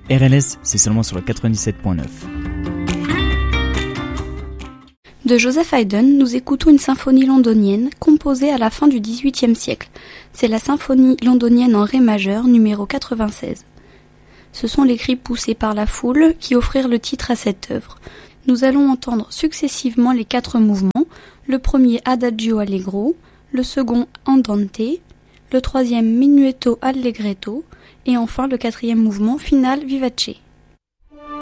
RLS, c'est seulement sur le 97.9. De Joseph Haydn, nous écoutons une symphonie londonienne composée à la fin du XVIIIe siècle. C'est la symphonie londonienne en ré majeur, numéro 96. Ce sont les cris poussés par la foule qui offrirent le titre à cette œuvre. Nous allons entendre successivement les 4 mouvements, le premier Adagio Allegro, le second Andante, le troisième Minuetto Allegretto et enfin le 4e mouvement Finale Vivace.